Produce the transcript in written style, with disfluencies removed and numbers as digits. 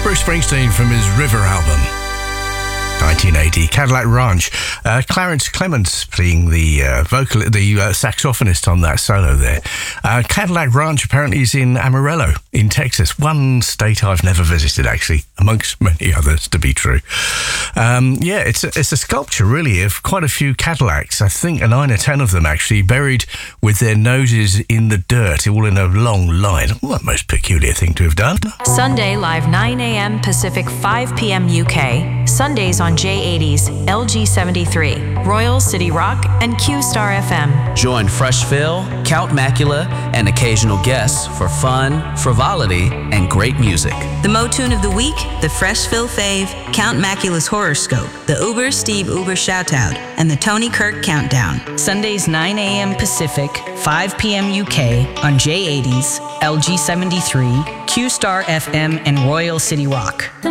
Bruce Springsteen from his River album, 1980, Cadillac Ranch. Clarence Clements playing the saxophonist on that solo there. Cadillac Ranch apparently is in Amarillo, in Texas. One state I've never visited, actually, amongst many others, to be true. It's a sculpture, really, of quite a few Cadillacs. I think 9 or 10 of them, actually, buried with their noses in the dirt, all in a long line. What a most peculiar thing to have done. Sunday, live 9 a.m. Pacific, 5 p.m. UK. Sundays on J80's, LG73, Royal City Rock, and Q-Star FM. Join Fresh Phil, Count Macula, and occasional guests for fun, frivolity, and great music. The Mo-Tune of the Week, the Fresh Phil Fave, Count Macula's Horoscope, the Uber Steve Uber Shoutout, and the Tony Kirk Countdown. Sundays 9 a.m. Pacific, 5 p.m. UK on J80's, LG73, Q-Star FM, and Royal City Rock.